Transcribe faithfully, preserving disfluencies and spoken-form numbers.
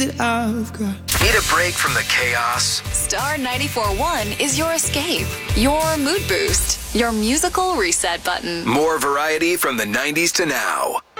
that I've got. Need a break from the chaos? Star ninety-four point one is your escape, your mood boost, your musical reset button. More variety from the nineties to now.